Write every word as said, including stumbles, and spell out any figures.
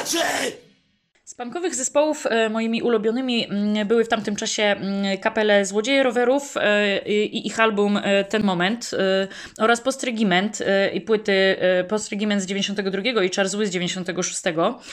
Wystarczy! Z punkowych zespołów e, moimi ulubionymi m, były w tamtym czasie m, kapele Złodzieje Rowerów e, i ich album e, Ten Moment e, oraz Postregiment e, i płyty e, Postregiment z dziewięćdziesiątego drugiego i Charles Louis z dziewięćdziesiątego szóstego.